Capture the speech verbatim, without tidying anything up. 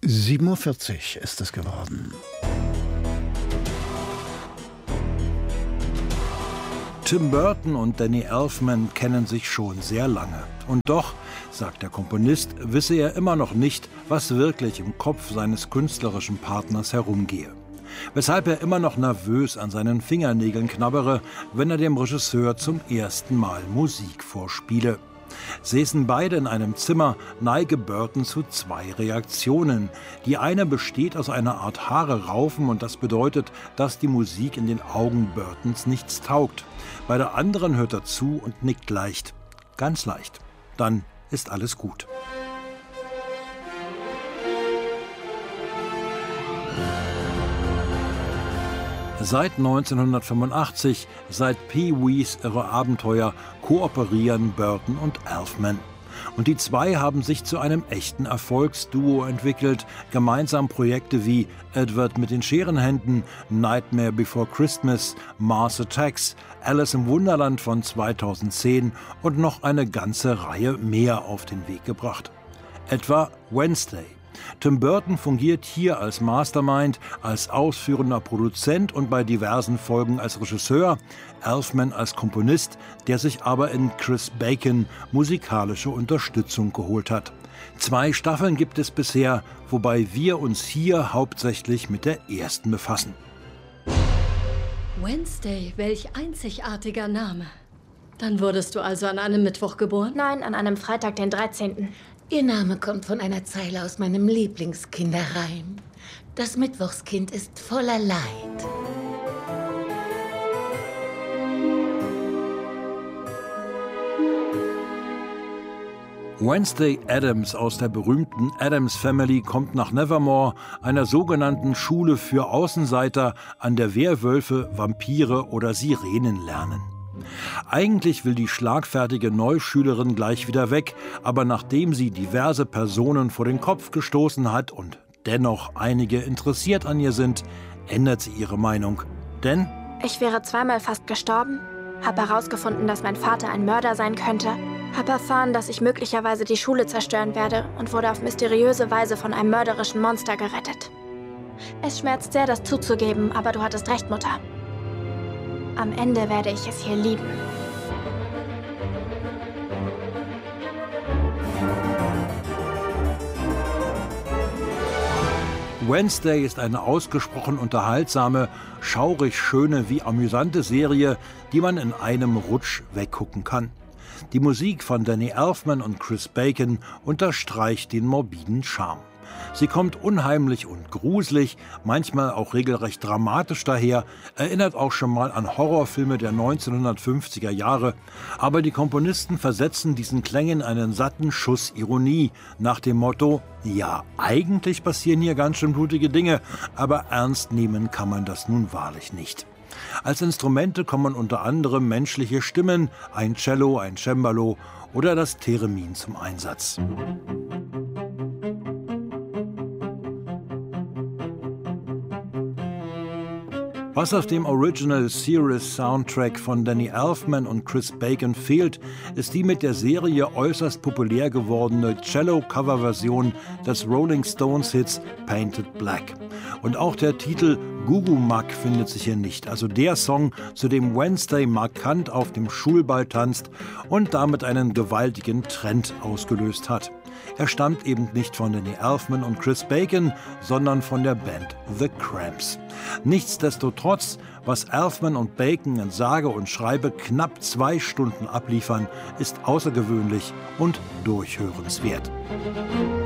sieben Uhr vierzig ist es geworden. Tim Burton und Danny Elfman kennen sich schon sehr lange. Und doch, sagt der Komponist, wisse er immer noch nicht, was wirklich im Kopf seines künstlerischen Partners herumgehe. Weshalb er immer noch nervös an seinen Fingernägeln knabbere, wenn er dem Regisseur zum ersten Mal Musik vorspiele. Säßen beide in einem Zimmer, neige Burton zu zwei Reaktionen. Die eine besteht aus einer Art Haare raufen und das bedeutet, dass die Musik in den Augen Burtons nichts taugt. Bei der anderen hört er zu und nickt leicht. Ganz leicht. Dann ist alles gut. Seit neunzehnhundertfünfundachtzig, seit Pee-wees Irre Abenteuer, kooperieren Burton und Elfman. Und die zwei haben sich zu einem echten Erfolgsduo entwickelt. Gemeinsam Projekte wie Edward mit den Scherenhänden, Nightmare Before Christmas, Mars Attacks, Alice im Wunderland von zweitausendzehn und noch eine ganze Reihe mehr auf den Weg gebracht. Etwa Wednesday. Tim Burton fungiert hier als Mastermind, als ausführender Produzent und bei diversen Folgen als Regisseur, Elfman als Komponist, der sich aber in Chris Bacon musikalische Unterstützung geholt hat. Zwei Staffeln gibt es bisher, wobei wir uns hier hauptsächlich mit der ersten befassen. Wednesday, welch einzigartiger Name. Dann wurdest du also an einem Mittwoch geboren? Nein, an einem Freitag, den dreizehnten Ihr Name kommt von einer Zeile aus meinem Lieblingskinderreim. Das Mittwochskind ist voller Leid. Wednesday Addams aus der berühmten Addams Family kommt nach Nevermore, einer sogenannten Schule für Außenseiter, an der Werwölfe, Vampire oder Sirenen lernen. Eigentlich will die schlagfertige Neuschülerin gleich wieder weg, aber nachdem sie diverse Personen vor den Kopf gestoßen hat und dennoch einige interessiert an ihr sind, ändert sie ihre Meinung. Denn ich wäre zweimal fast gestorben, habe herausgefunden, dass mein Vater ein Mörder sein könnte, habe erfahren, dass ich möglicherweise die Schule zerstören werde und wurde auf mysteriöse Weise von einem mörderischen Monster gerettet. Es schmerzt sehr, das zuzugeben, aber du hattest recht, Mutter. Am Ende werde ich es hier lieben. Wednesday ist eine ausgesprochen unterhaltsame, schaurig schöne wie amüsante Serie, die man in einem Rutsch weggucken kann. Die Musik von Danny Elfman und Chris Bacon unterstreicht den morbiden Charme. Sie kommt unheimlich und gruselig, manchmal auch regelrecht dramatisch daher, erinnert auch schon mal an Horrorfilme der neunzehnhundertfünfziger Jahre. Aber die Komponisten versetzen diesen Klängen einen satten Schuss Ironie nach dem Motto, ja, eigentlich passieren hier ganz schön blutige Dinge, aber ernst nehmen kann man das nun wahrlich nicht. Als Instrumente kommen unter anderem menschliche Stimmen, ein Cello, ein Cembalo oder das Theremin zum Einsatz. Was auf dem Original Series Soundtrack von Danny Elfman und Chris Bacon fehlt, ist die mit der Serie äußerst populär gewordene Cello-Cover-Version des Rolling Stones-Hits Painted Black. Und auch der Titel Gugu-Mag findet sich hier nicht, also der Song, zu dem Wednesday markant auf dem Schulball tanzt und damit einen gewaltigen Trend ausgelöst hat. Er stammt eben nicht von Danny Elfman und Chris Bacon, sondern von der Band The Cramps. Nichtsdestotrotz, was Elfman und Bacon in sage und schreibe knapp zwei Stunden abliefern, ist außergewöhnlich und durchhörenswert.